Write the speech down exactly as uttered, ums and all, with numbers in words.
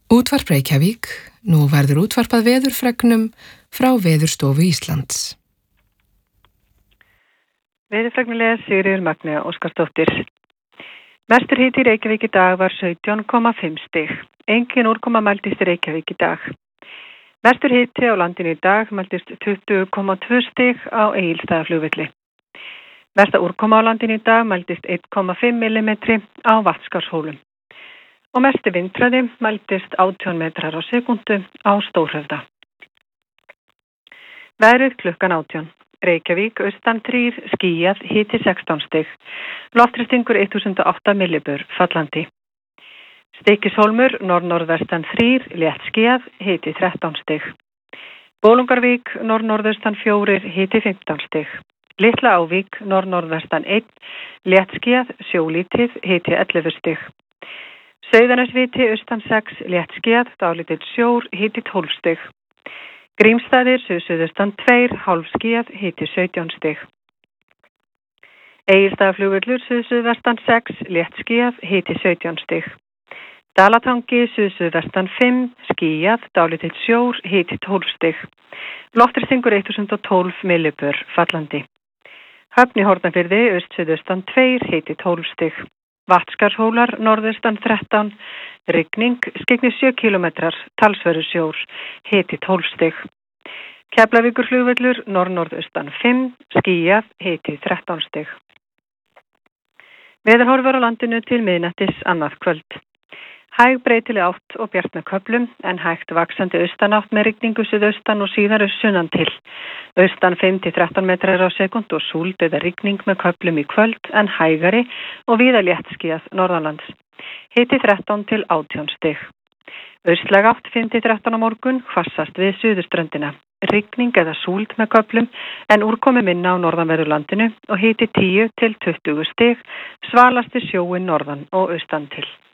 Útvarp Reykjavík, nú verður útvarpað veðurfregnum frá Veðurstofu Íslands. Veðurfregnulega Sigríður Magnea Óskarsdóttir. Mestur hiti í Reykjavík í dag var sautján komma fimm stig. Engin úrkoma mældist í Reykjavík í dag. Mestur hiti á landinu í dag mældist tuttugu komma tvö stig á Egilsstaðaflugvelli. Mesta úrkoma á landinu í dag mældist eitt komma fimm millimetri á Vatnsskarðshólum. Og mesti vindhraði mældist átján metrar á sekúndu á Stórhöfða. Veðrið klukkan átján. Reykjavík, austan þrír, skýjað, hiti sextán stig. Loftþrýstingur þúsund og átta millibör, fallandi. Stykkishólmur, norð-norðvestan þrír, létt skýjað, hiti þrettán stig. Bolungarvík, norð-norðaustan fjórir, hiti fimmtán stig. Litla Ávík, norð-norðvestan einn, létt skýjað, sjólítið, hiti ellefu stig. Sauðanesviti, austan sex, létt skýjað, dálítill sjór, hiti tólf stig. Grímsstaðir, suðsuðaustan tveir, hálf skýjað, hiti sautján stig. Egilsstaðaflugvöllur, suðsuðvestan sex, létt skýjað, hiti sautján stig. Dalatangi, suðsuðvestan fimm, skýjað, dálítill sjór, hiti tólf stig. Loftþrýstingur þúsund og tólf millibör, fallandi. Höfn í Hornafirði, austsuðaustan tveir, hiti tólf stig. Vatnsskarðshólar, norðaustan þrettán, rigning, skyggni sjö kílómetrar, talsverður sjór, hiti tólf stig. Keflavíkurflugvöllur, norð-norðaustan fimm, skýjað, hiti þrettán stig. Veðurhorfur á landinu til miðnættis annað kvöld. Hæg breytileg átt og bjart með köflum, en hægt vaxandi austanátt með rigningu suðaustan og síðar sunnan til. Austan fimm til þrettán metrar á sekúnd og súld eða rigning með köflum í kvöld, en hægari og víða léttskýjað norðanlands. Hiti þrettán til átján stig. Austlæg átt fimm til þrettán á morgun, hvassast við suðurströndina. Rigning eða súld með köflum, en úrkomi minna á norðanverðu landinu og hiti tíu til tuttugu stig, svalasti sjóin norðan og austan til.